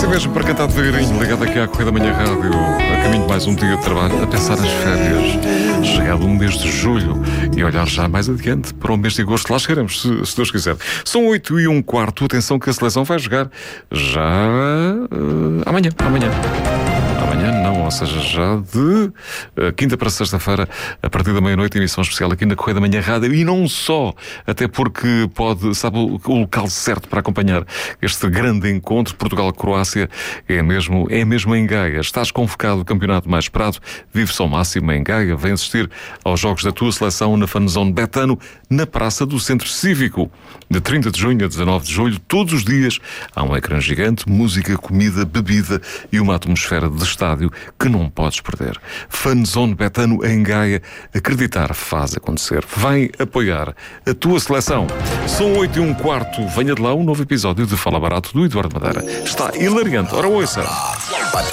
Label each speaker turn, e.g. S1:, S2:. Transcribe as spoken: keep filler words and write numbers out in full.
S1: mesmo para cantar devagarinho, ligado aqui à Correia da Manhã Rádio, a caminho de mais um dia de trabalho, a pensar nas férias, chegado um mês de julho e olhar já mais adiante para o mês de agosto. Lá chegaremos, se, se Deus quiser. São oito e um quarto, atenção que a seleção vai jogar já uh, amanhã, amanhã. Amanhã não, ou seja, já de uh, quinta para sexta-feira, a partir da meia-noite, emissão especial aqui na Correia da Manhã Rádio. E não só, até porque pode, sabe, o, o local certo para acompanhar este grande encontro, Portugal-Croácia, é mesmo, é mesmo em Gaia. Estás convocado, o campeonato mais esperado, vive-se ao máximo em Gaia. Vem assistir aos jogos da tua seleção na Fanzone Betano, na Praça do Centro Cívico. De trinta de junho a dezanove de julho, todos os dias, há um ecrã gigante, música, comida, bebida e uma atmosfera de estádio que não podes perder. Fanzone Betano em Gaia. Acreditar faz acontecer. Vem apoiar a tua seleção. São oito e um quarto. Venha de lá um novo episódio de Fala Barato do Eduardo Madeira. Está hilariante. Ora, ouça.